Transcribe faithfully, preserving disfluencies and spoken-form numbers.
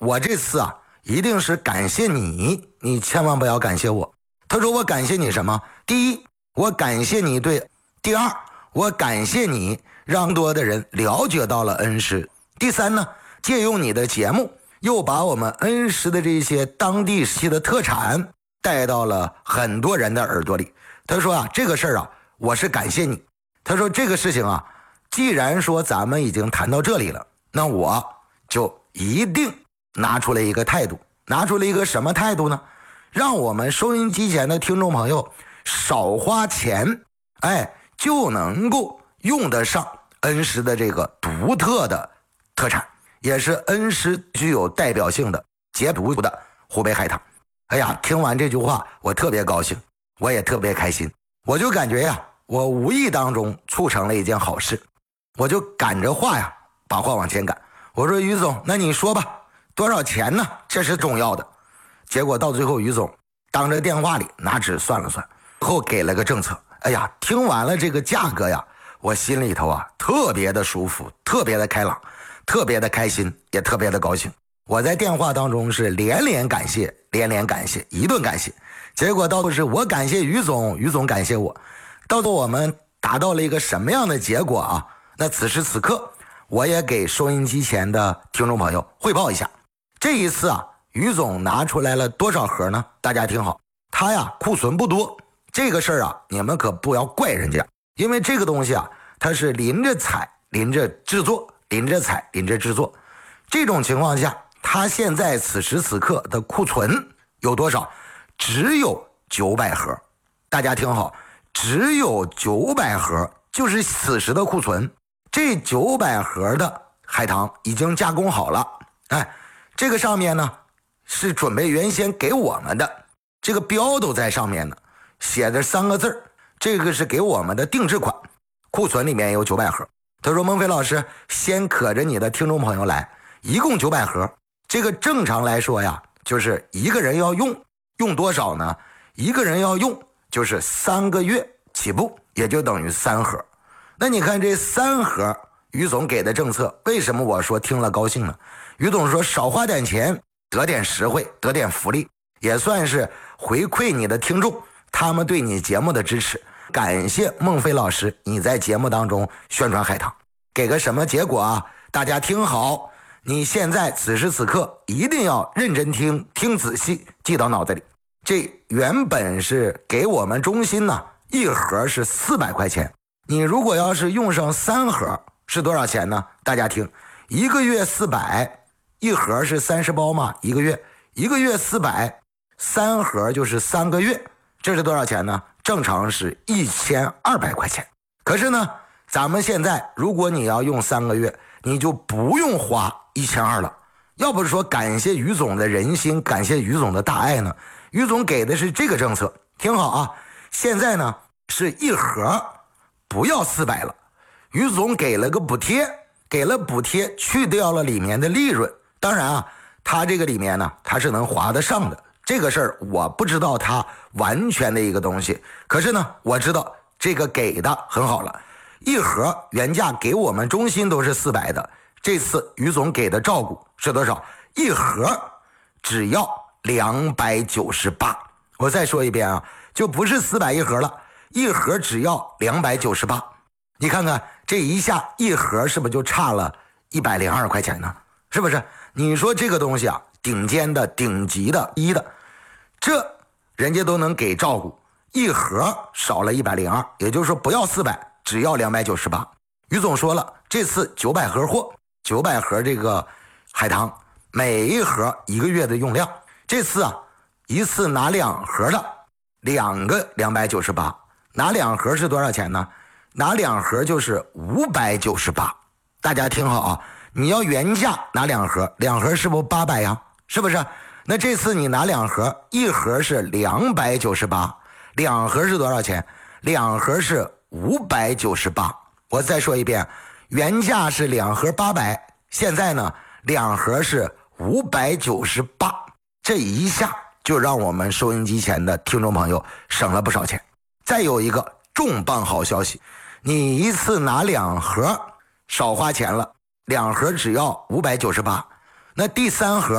我这次啊一定是感谢你，你千万不要感谢我。他说我感谢你什么？第一，我感谢你对；第二，我感谢你让更多的人了解到了恩施；第三呢，借用你的节目又把我们恩施的这些当地系的特产带到了很多人的耳朵里。他说啊，这个事儿啊，我是感谢你。他说这个事情啊，既然说咱们已经谈到这里了，那我就一定拿出来一个态度。拿出了一个什么态度呢？让我们收音机前的听众朋友少花钱，哎，就能够用得上恩施的这个独特的特产，也是恩施具有代表性的捷独的湖北海棠。哎呀，听完这句话我特别高兴，我也特别开心，我就感觉呀，我无意当中促成了一件好事，我就赶着话呀把话往前赶。我说于总，那你说吧，多少钱呢？这是重要的。结果到最后，于总当着电话里拿纸算了算，后给了个政策。哎呀，听完了这个价格呀，我心里头啊特别的舒服，特别的开朗，特别的开心，也特别的高兴。我在电话当中是连连感谢，连连感谢，一顿感谢。结果到的是我感谢于总，于总感谢我。到头我们达到了一个什么样的结果啊？那此时此刻，我也给收音机前的听众朋友汇报一下。这一次啊，于总拿出来了多少盒呢？大家听好，他呀库存不多，这个事儿啊，你们可不要怪人家，因为这个东西啊，它是临着采、临着制作、临着采、临着制作。这种情况下，他现在此时此刻的库存有多少？只有九百盒。大家听好，只有九百盒，就是此时的库存。这九百盒的海棠已经加工好了，哎，这个上面呢是准备原先给我们的，这个标都在上面呢，写着三个字，这个是给我们的定制款，库存里面有九百盒。他说孟非老师，先可着你的听众朋友来，一共九百盒。这个正常来说呀，就是一个人要用用多少呢？一个人要用就是三个月起步，也就等于三盒。那你看这三盒，于总给的政策，为什么我说听了高兴呢？于总说少花点钱，得点实惠，得点福利，也算是回馈你的听众他们对你节目的支持。感谢孟非老师你在节目当中宣传海棠，给个什么结果啊？大家听好，你现在此时此刻一定要认真听，听仔细，记到脑子里。这原本是给我们中心呢，一盒是四百块钱，你如果要是用上三盒是多少钱呢？大家听，一个月四百，一盒是三十包嘛，一个月一个月四百，三盒就是三个月，这是多少钱呢？正常是一千二百块钱。可是呢，咱们现在如果你要用三个月，你就不用花一千二了。要不是说感谢于总的人心，感谢于总的大爱呢，于总给的是这个政策。听好啊，现在呢是一盒不要四百了，于总给了个补贴，给了补贴，去掉了里面的利润。当然啊，他这个里面呢，他是能划得上的。这个事儿我不知道他完全的一个东西，可是呢，我知道这个给的很好了。一盒原价给我们中心都是四百的，这次于总给的照顾是多少？一盒只要两百九十八。我再说一遍啊，就不是四百一盒了，一盒只要两百九十八。你看看这一下一盒是不是就差了一百零二块钱呢？是不是？你说这个东西啊，顶尖的、顶级的、一的，这人家都能给照顾，一盒少了一百零二，也就是说不要四百，只要两百九十八。于总说了，这次九百盒货，九百盒这个海棠，每一盒一个月的用量。这次啊，一次拿两盒的，两个两百九十八，拿两盒是多少钱呢？拿两盒就是五百九十八。大家听好啊，你要原价拿两盒，两盒是不是八百呀？是不是？那这次你拿两盒，一盒是两百九十八，两盒是多少钱？两盒是五百九十八。我再说一遍，原价是两盒八百，现在呢两盒是五百九十八，这一下就让我们收音机前的听众朋友省了不少钱。再有一个重磅好消息，你一次拿两盒少花钱了，两盒只要五百九十八，那第三盒